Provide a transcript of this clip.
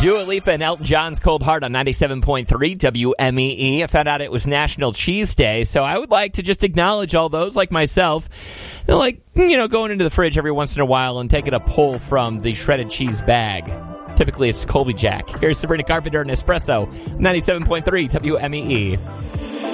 Dua Lipa and Elton John's Cold Heart on 97.3 WMEE. I found out it was National Cheese Day, so I would like to just acknowledge all those, like myself, going into the fridge every once in a while and taking a pull from the shredded cheese bag. Typically, it's Colby Jack. Here's Sabrina Carpenter and Espresso, 97.3 WMEE.